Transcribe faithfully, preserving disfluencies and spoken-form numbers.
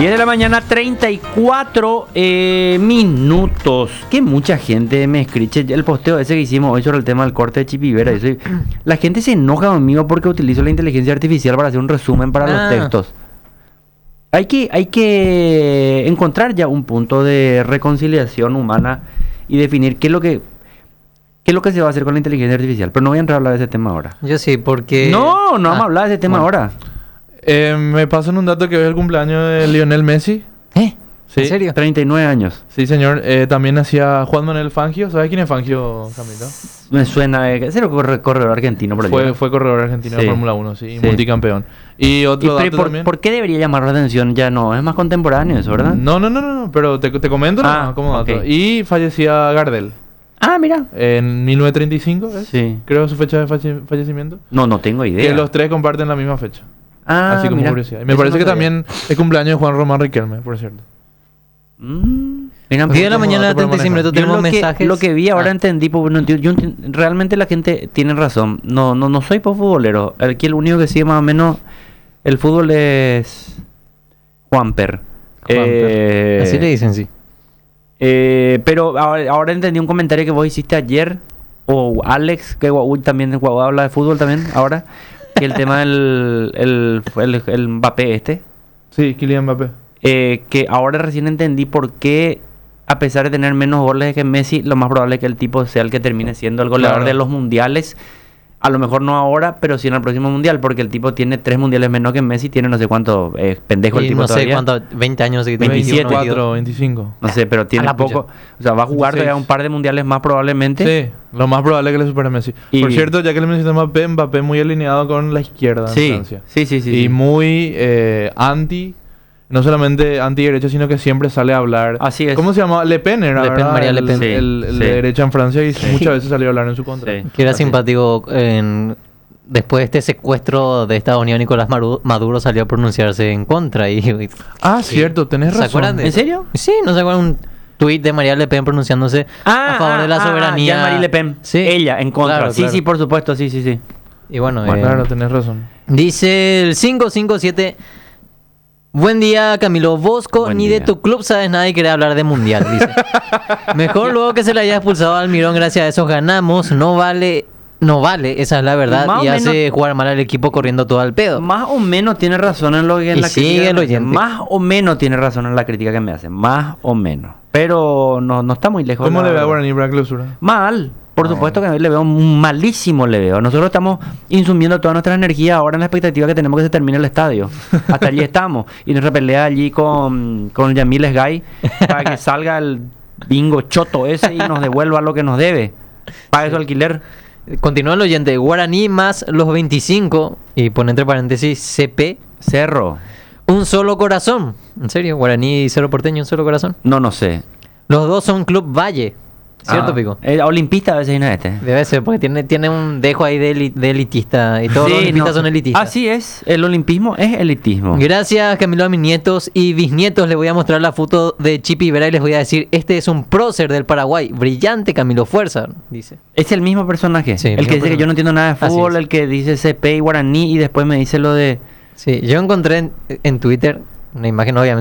diez de la mañana, treinta y cuatro eh, minutos. Que mucha gente me escribe. El posteo ese que hicimos hoy sobre el tema del corte de Chip y Vera. Eso, la gente se enoja conmigo porque utilizo la inteligencia artificial para hacer un resumen para Ah. los textos. Hay que, hay que encontrar ya un punto de reconciliación humana y definir qué es lo que qué es lo que se va a hacer con la inteligencia artificial. Pero no voy a entrar a hablar de ese tema ahora. Yo sí, porque... No, no Ah, vamos a hablar de ese tema bueno. ahora. Eh, me pasan un dato que hoy es el cumpleaños de Lionel Messi. ¿Eh? Sí. ¿En serio? treinta y nueve años. Sí, señor. Eh, también hacía Juan Manuel Fangio. ¿Sabes quién es Fangio, Camilo? Me suena de... Ese era corre- corredor argentino por allá. Fue, fue corredor argentino Sí. de Fórmula uno, sí, y Sí. multicampeón. Y ¿Y otro pero dato por, también. por qué debería llamar la atención? Ya no, es más contemporáneo eso, ¿verdad? No, no, no, no, no, pero te, te comento Ah, nomás como dato. ok. Y fallecía Gardel Ah, mira. en mil novecientos treinta y cinco, ¿es? Sí. Creo su fecha de falle- fallecimiento. No, no tengo idea. Que los tres comparten la misma fecha. Ah, así como mira. curiosidad. Y me Eso parece no que sabía. también es cumpleaños de Juan Román Riquelme, por cierto. Mm, mira, diez de la como mañana, dato para treinta y seis manejar. minutos, Yo tenemos lo que, mensajes. lo que vi ahora Ah. entendí, porque no entiendo- yo enti- realmente la gente tiene razón. No, no, no soy futbolero. Aquí el único que sigue más o menos el fútbol es Juanper. Juanper. Eh, Así le dicen, sí. eh, pero ahora, ahora entendí un comentario que vos hiciste ayer, o Alex, que Guau- también Guau habla de fútbol también ahora, que el tema del el, el, el Mbappé este. Sí, Kylian Mbappé. Eh, que ahora recién entendí por qué, a pesar de tener menos goles que Messi, lo más probable es que el tipo sea el que termine siendo el goleador Claro. de los mundiales. A lo mejor no ahora, pero sí en el próximo mundial, porque el tipo tiene tres mundiales menos que Messi, tiene no sé cuánto, eh, pendejo el Y tipo no sé todavía. cuánto, veinte años. que tiene, veintisiete. veintiuno, veinticuatro, veinticinco. No sé, pero tiene la pucha. poco. O sea, va a jugar todavía veintiséis. un par de mundiales más probablemente. Sí, lo más probable es que le supere a Messi. Y- Por cierto, ya que le mencioné a Mbappé, Mbappé muy alineado con la izquierda en Sí, Francia. sí, sí, sí. y sí. muy eh, anti, no solamente anti-derecha, sino que siempre sale a hablar. Así es. ¿Cómo se llama? Le Pen era, Le Pen, ¿verdad? María Le El- Pen. Sí, El, el sí. de derecha en Francia y Sí. muchas veces salió a hablar en su contra. Sí. Que era Así es. simpático en... Después de este secuestro de Estados Unidos, Nicolás Maru- Maduro salió a pronunciarse en contra. Y, y- Ah, cierto, tenés ¿Se razón. acuerdan de ¿En eso? serio? Sí, ¿no se acuerdan un tuit de María Le Pen pronunciándose a favor de la soberanía? Jean-Marie Le Pen. Sí. Ella, en contra. Claro, sí, claro. sí, por supuesto, sí, sí, sí. Y bueno, Bueno, eh, Claro, tenés razón. dice el cinco cinco siete... Buen día, Camilo Bosco. Buen Ni día. de tu club sabes nada y querés hablar de mundial, dice. Mejor luego que se le haya expulsado al Mirón, gracias a eso ganamos. No vale, no vale, esa es la verdad. Más Y o hace jugar mal al equipo corriendo todo al pedo. Más o menos tiene razón en lo que en Y la sigue crítica que el me hace. oyente. Más o menos tiene razón en la crítica que me hace. Más o menos. Pero no, no está muy lejos. ¿Cómo la le ve a verdad. Guaraní para la clausura? Mal. Por Ah. supuesto que le veo malísimo, le veo. Nosotros estamos insumiendo toda nuestra energía ahora en la expectativa que tenemos que se termine el estadio. Hasta allí estamos. Y nuestra pelea allí con, con Yamil Esgay para que salga el bingo choto ese y nos devuelva lo que nos debe. Pague su alquiler. Continúa el oyente. Guaraní más los veinticinco. Y pone entre paréntesis C P. Cerro. Un solo corazón. ¿En serio? Guaraní y Cerro Porteño, un solo corazón. No, no sé. Los dos son Club Valle. ¿Cierto, Ah, Pico? eh, olimpista a veces no es este. Debe ser, porque tiene, tiene un dejo ahí de, eli- de elitista. Y todos los Sí, elitistas no. son elitistas. Así es. El olimpismo es elitismo. Gracias, Camilo, a mis nietos y bisnietos. Les voy a mostrar la foto de Chipi Vera y les voy a decir: este es un prócer del Paraguay. Brillante, Camilo, fuerza, dice. Es el mismo personaje. Sí, el el que mismo dice que yo no entiendo nada de Así fútbol, es. el que dice C P y Guaraní y después me dice lo de... Sí, yo encontré en, en Twitter una imagen, obviamente.